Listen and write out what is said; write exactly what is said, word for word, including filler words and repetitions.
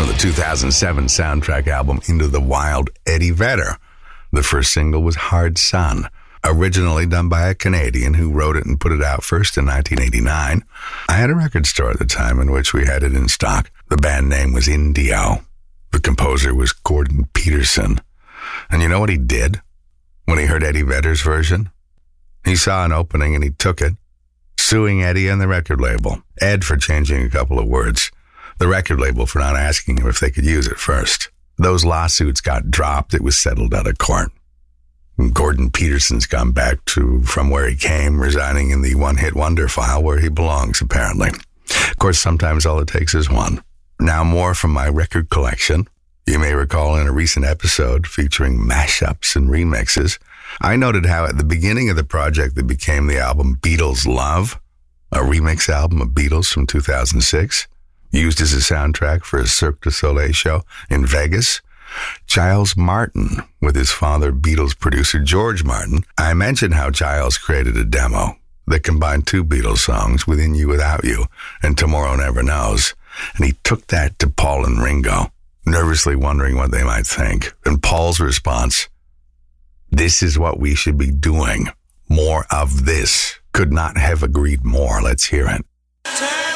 from the two thousand seven soundtrack album Into the Wild, Eddie Vedder. The first single was Hard Sun, originally done by a Canadian who wrote it and put it out first in nineteen eighty-nine. I had a record store at the time in which we had it in stock. The band name was Indio. The composer was Gordon Peterson. And you know what he did when he heard Eddie Vedder's version? He saw an opening and he took it, suing Eddie and the record label. Ed for changing a couple of words. The record label for not asking him if they could use it first. Those lawsuits got dropped. It was settled out of court. And Gordon Peterson's gone back to from where he came, residing in the one-hit wonder file where he belongs, apparently. Of course, sometimes all it takes is one. Now more from my record collection. You may recall in a recent episode featuring mashups and remixes, I noted how at the beginning of the project that became the album Beatles Love, a remix album of Beatles from two thousand six, used as a soundtrack for a Cirque du Soleil show in Vegas, Giles Martin, with his father Beatles producer George Martin, I mentioned how Giles created a demo that combined two Beatles songs, Within You Without You and Tomorrow Never Knows, and he took that to Paul and Ringo, nervously wondering what they might think. And Paul's response, "This is what we should be doing. More of this." Could not have agreed more. Let's hear it.